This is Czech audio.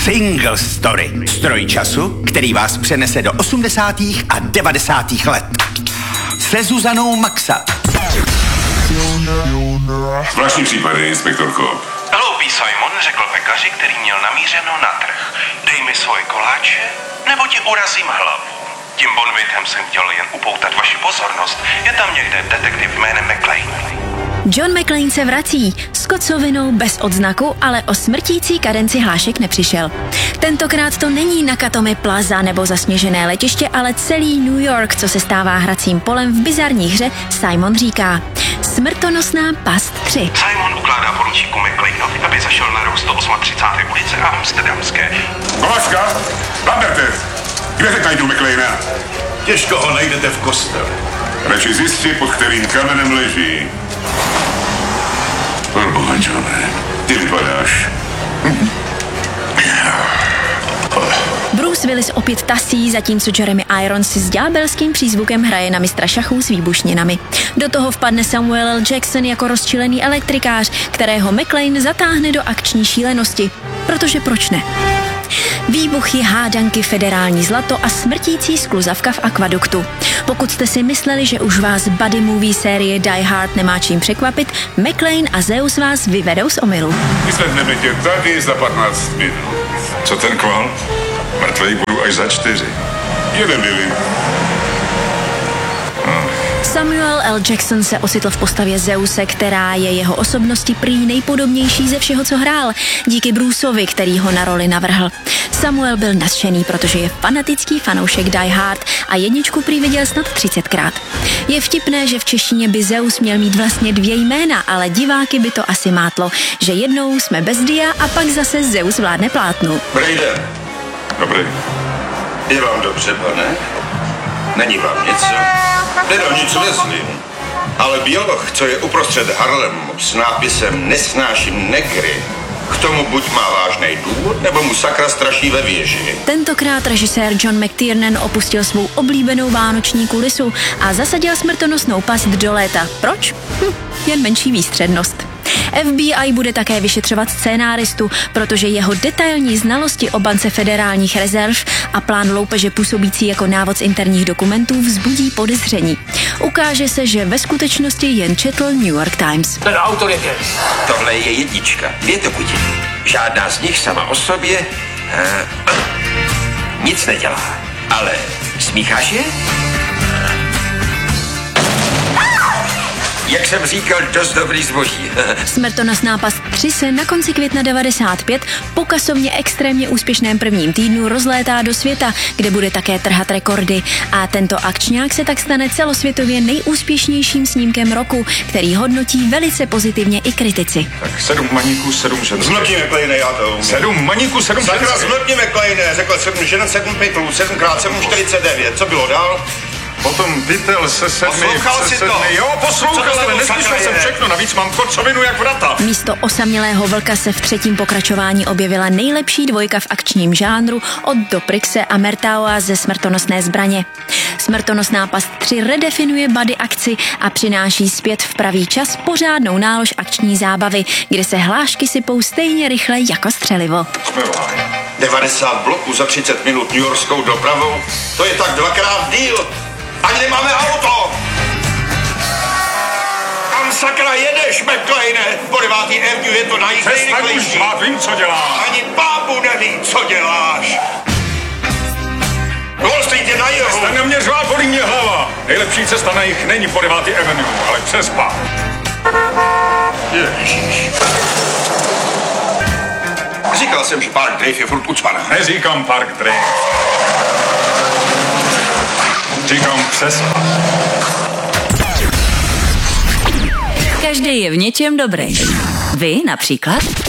Single Story. Stroj času, který vás přenese do 80. a 90. let. Se Zuzanou Maxa. Zvláštní případy, inspektorko. Hloupý Simon řekl pekaři, který měl namířeno na trh. Dej mi svoje koláče, nebo ti urazím hlavu. Tím bonvitem jsem chtěl jen upoutat vaši pozornost. Je tam někde detektiv jménem McClane. John McClane se vrací s kocovinou bez odznaku, ale o smrtící kadenci hlášek nepřišel. Tentokrát to není Nakatomi Plaza nebo zasněžené letiště, ale celý New York, co se stává hracím polem v bizarní hře Simon říká. Smrtonosná past 3. Simon ukládá poručíku McClaneovi, aby zašel na roh 138. ulice a Amsterdamské. Kovačka, Lamberte, kde teď najdu McClanea? Těžko ho najdete v kostele. Radši zjistí, pod kterým kamenem leží. Proboha, Johne, ty vypadáš. Bruce Willis opět tasí, zatímco Jeremy Irons si s ďábelským přízvukem hraje na mistra šachů s výbušninami. Do toho vpadne Samuel L. Jackson jako rozčilený elektrikář, kterého McClane zatáhne do akční šílenosti. Protože proč ne? Výbuchy, hádanky, federální zlato a smrtící skluzavka v akvaduktu. Pokud jste si mysleli, že už vás buddy movie série Die Hard nemá čím překvapit, McClane a Zeus vás vyvedou z omylu. Vyslechneme tě tady za 15 minut. Co ten kval? Mrtvej budu až za 4. Jeden byli. Samuel L. Jackson se ocitl v postavě Zeuse, která je jeho osobnosti prý nejpodobnější ze všeho, co hrál, díky Bruceovi, který ho na roli navrhl. Samuel byl nadšený, protože je fanatický fanoušek Die Hard a jedničku prý viděl snad 30krát. Je vtipné, že v češtině by Zeus měl mít vlastně 2 jména, ale diváky by to asi mátlo, že jednou jsme bez dia a pak zase Zeus vládne plátnu. Dobrý den. Dobrý. Je vám dobře, pane? Není vám něco? Nedám nic vezlým. Ale běloch, co je uprostřed Harlemu s nápisem Nesnáším negry, k tomu buď má vážný důvod, nebo mu sakra straší ve věži. Tentokrát režisér John McTiernan opustil svou oblíbenou vánoční kulisu a zasadil smrtonosnou past do léta. Proč? Jen menší výstřednost. FBI bude také vyšetřovat scénáristu, protože jeho detailní znalosti o bance federálních rezerv a plán loupeže působící jako návod z interních dokumentů vzbudí podezření. Ukáže se, že ve skutečnosti jen četl New York Times. Ten autor je věc. Tohle je jednička. 2 tekutin. Žádná z nich sama o sobě nic nedělá. Ale smícháš je? Jak jsem říkal, dost dobrý zboží. Smrtonosná past 3 se na konci května 95 po kasovně extrémně úspěšném prvním týdnu rozlétá do světa, kde bude také trhat rekordy. A tento akčňák se tak stane celosvětově nejúspěšnějším snímkem roku, který hodnotí velice pozitivně i kritici. Tak 7 maníků, 7 žen. Zmlkni McClane, já to umím. 7 maníků, 7 žen. Sakra, zmlkni McClane, řekl 7 žen, 7 pytlů, 7x7, 49. Co bylo dál? Potom pytel se 7. Poslouchal si to? Jo, poslouchal, ale neslyšel jsem všechno. Navíc mám kocovinu jak vrata. Místo osamělého vlka se v 3. pokračování objevila nejlepší dvojka v akčním žánru od Doprixe a Mertaua ze Smrtonosné zbraně. Smrtonosná past 3 redefinuje buddy akci a přináší zpět v pravý čas pořádnou nálož akční zábavy, kde se hlášky sypou stejně rychle jako střelivo. 90 bloků za 30 minut New Yorkskou dopravou? To je tak 2krát díl. Ani nemáme auto! Kam sakra jedeš, McClane? Po 9. Avenue je to nejrychlejší. Vím, co dělá. Ani bábu neví, co děláš. Wall Street je na jihu. Jste na mě řvát, bolí mě hlava. Nejlepší cesta na jich není po 9. Avenue, ale přes pár. Ježiš. Říkal jsem, že Park Drive je furt ucpaná. Neříkám Park Drive. Říkám přes pár. Každý je v něčem dobrý. Vy například?